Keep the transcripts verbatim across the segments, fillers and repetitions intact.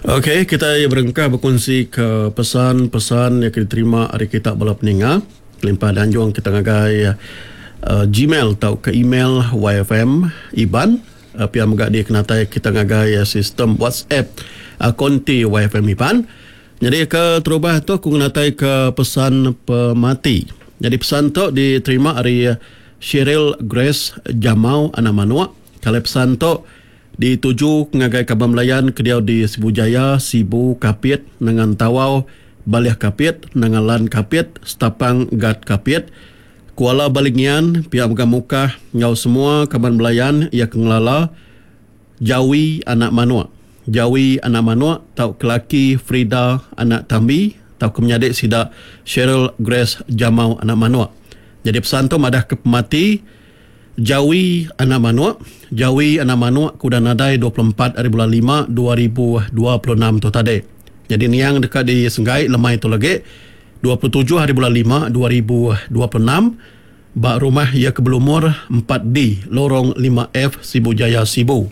Okey, kita ya berengkah berkongsi ke pesan-pesan yang kita terima hari kita bala peninga. Limpah dan juang kita ngagai uh, Gmail atau ke email Y F M Iban. Uh, pihak megak dia kenatai kita ngagai uh, sistem WhatsApp uh, konti Y F M Iban. Jadi ke terubah tu aku kenatai ke pesan pemati. Jadi pesan tu diterima dari uh, Cheryl Grace Jamau anak Manua. Kalau pesan tu dituju ngagai Kabar Melayan kediau di Sibu Jaya, Sibu Kapit, dengan Tawau, Baliah Kapit, dengan Lan Kapit, Setapang Gad Kapit, Kuala Balingian, pihak muka-muka, ngau semua Kabar Melayan, ia kengelala, Jawi anak Manua. Jawi anak Manua, tau kelaki Frida anak Tambi, tau kemenyadik sida Cheryl Grace Jamau anak Manua. Jadi pesan tu madah ke pemati, Jawi anak Manua. Jawi anak Manua kuda nadai dua puluh empat hari bulan lima dua ribu dua puluh enam tu tadi. Jadi ni yang dekat di Senggai lemai tu lagi dua puluh tujuh hari bulan lima dua ribu dua puluh enam bak rumah ia ke Belumur empat D lorong lima F Sibu Jaya Sibu.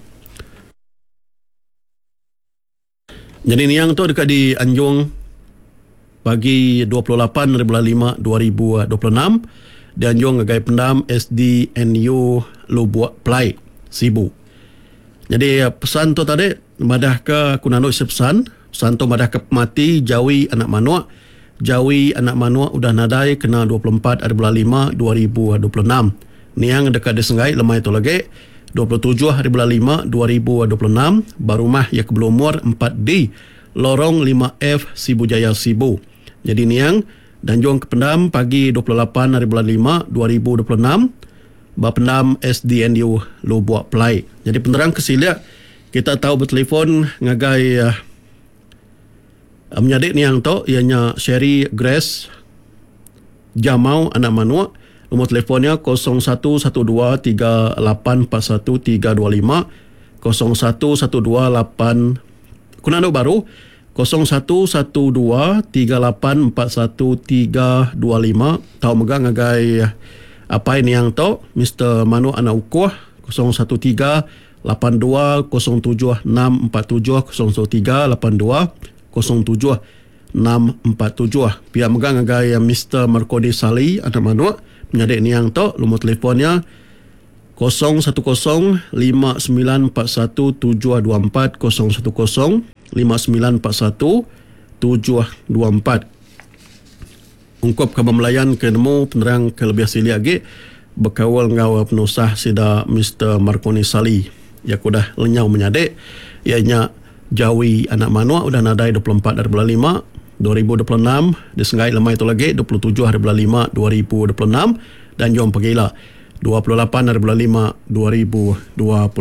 Jadi ni yang tu dekat di Anjung pagi dua puluh lapan hari bulan lima dua ribu dua puluh enam dan Anjung ngagai pendam S D N U Lubuak Plai Sibu. Jadi pesan tu tadi madah ke aku nak isi pesan. Pesan tu madah ke pemati Jawi anak Manua. Jawi anak Manua udah nadai kena dua puluh empat hari bulan lima dua ribu dua puluh enam. Ni yang dekat di Senggai lemai tu lagi dua puluh tujuh hari bulan lima dua ribu dua puluh enam baru rumah ia ke Belumur empat D lorong lima F Sibu Jaya Sibu. Jadi ni yang dan juang ke pendam pagi dua puluh lapan hari bulan lima dua ribu dua puluh enam bapendam S D N U Lubuak Plai. Jadi penerang kesilia kita tahu bertelefon ngagai uh, menyadik ni yang tu ianya Sherry Grace Jamau anak Manua. Nombor telefonnya kosong satu satu dua tiga lapan empat satu tiga dua lima kosong satu satu dua lapan kunano baru kosong satu satu dua tiga lapan empat satu tiga dua lima. Tahu megang ngagai apa ini yang tu Mister Manu anak Ukuh kosong satu tiga lapan dua kosong tujuh enam empat tujuh kosong satu tiga lapan dua kosong tujuh enam empat tujuh. Pihak megang ngagai Mister Marconi Sali anak Manu menyadik ni yang tu nombor telefonnya kosong satu kosong lima sembilan empat satu tujuh dua empat kosong satu kosong lima sembilan empat satu tujuh dua empat. Ungkap Kabar Melayan ke nemu penerang ke lebih asli lagi berkawal ngau penusah sida Mister Marconi Sali yang kudah lenyau menyadik ianya Jawi anak Manua udah nadai dua puluh empat hari bulan lima dua ribu dua puluh enam di Senggai lemai tu lagi dua puluh tujuh hari bulan lima dua ribu dua puluh enam dan jom pergilah dua puluh lapan hari bulan lima dua ribu dua puluh